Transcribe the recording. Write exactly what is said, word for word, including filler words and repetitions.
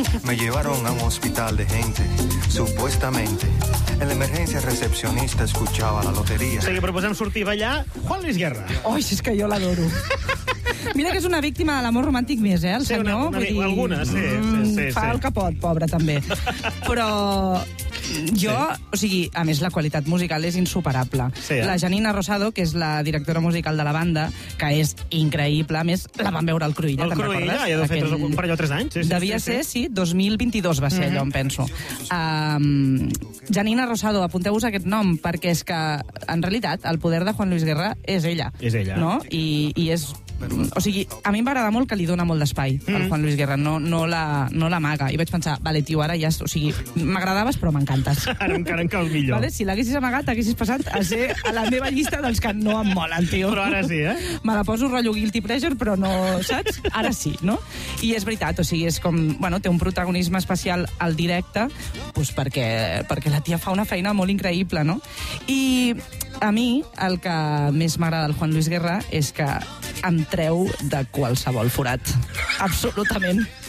Me llevaron a un hospital de gente, supuestamente. En la emergencia recepcionista escuchaba la lotería. O sigui, proposem sortir a ballar Juan Luis Guerra. Oi, és que jo l'adoro. Mira que és una víctima de l'amor romàntic més, eh, el Sí, senyor. una, una, vull dir, alguna, sí, sí, sí, Fa sí. el que pot, pobre, també. Però jo, o sigui, a més, la qualitat musical és insuperable. Sí, eh? La Janina Rosado, que és la directora musical de la banda, que és increïble, a més, la van veure al Cruïlla, El te'n Cruïlla, recordes? ja deu fer Aquell- tres, per allò tres anys. Sí, sí, Devia sí, ser, sí. sí, dos mil vint-i-dos va ser allò, em penso. Um, Janina Rosado, apunteu-vos aquest nom, perquè és que, en realitat, el poder de Juan Luis Guerra és ella. És ella. No? I, i és... O sigui, a mi em va agradar molt que li dona molt d'espai mm. al Juan Luis Guerra, no, no la no l'amaga. I vaig pensar, vale, tio, ara ja... O sigui, m'agradaves, però m'encantes. Ara encara en cal millor. Vale? Si l'haguessis amagat, t'haguessis passat a ser a la meva llista dels que no em molen, tio. Però ara sí, eh? Me la poso rotllo guilty pleasure, però no, saps? Ara sí, no? I és veritat, o sigui, és com... Bueno, té un protagonisme especial al directe, doncs perquè, perquè la tia fa una feina molt increïble, no? I a mi, el que més m'agrada del Juan Luis Guerra és que em treu de qualsevol forat. Absolutament.